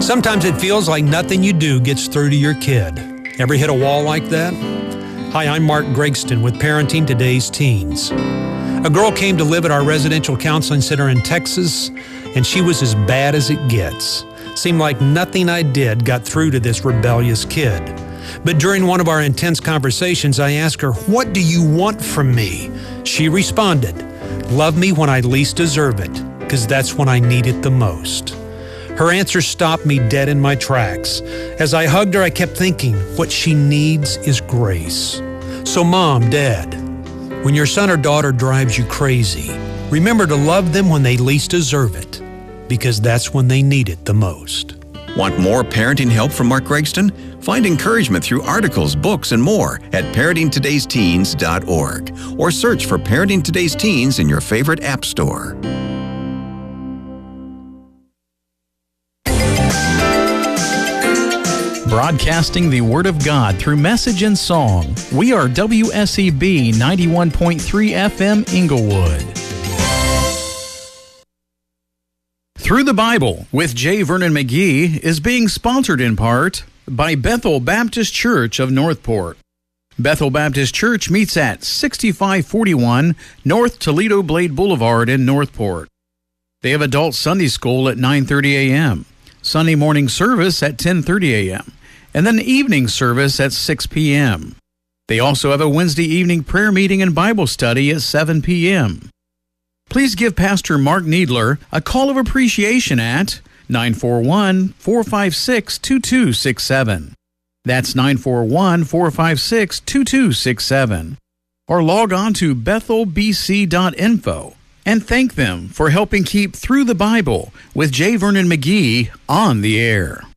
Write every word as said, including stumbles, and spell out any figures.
Sometimes it feels like nothing you do gets through to your kid. Ever hit a wall like that? Hi, I'm Mark Gregston with Parenting Today's Teens. A girl came to live at our residential counseling center in Texas, and she was as bad as it gets. Seemed like nothing I did got through to this rebellious kid. But during one of our intense conversations, I asked her, "What do you want from me?" She responded, "Love me when I least deserve it, because that's when I need it the most." Her answer stopped me dead in my tracks. As I hugged her, I kept thinking, what she needs is grace. So Mom, Dad, when your son or daughter drives you crazy, remember to love them when they least deserve it, because that's when they need it the most. Want more parenting help from Mark Gregston? Find encouragement through articles, books, and more at parenting todays teens dot org or search for Parenting Today's Teens in your favorite app store. Broadcasting the Word of God through message and song, we are W S E B ninety-one point three F M Inglewood. Through the Bible with J. Vernon McGee is being sponsored in part by Bethel Baptist Church of Northport. Bethel Baptist Church meets at sixty-five forty-one North Toledo Blade Boulevard in Northport. They have adult Sunday school at nine thirty a.m., Sunday morning service at ten thirty a.m., and then evening service at six p.m. They also have a Wednesday evening prayer meeting and Bible study at seven p.m. Please give Pastor Mark Needler a call of appreciation at nine four one, four five six, two two six seven. That's nine four one, four five six, two two six seven. Or log on to bethel b c dot info and thank them for helping keep Through the Bible with J. Vernon McGee on the air.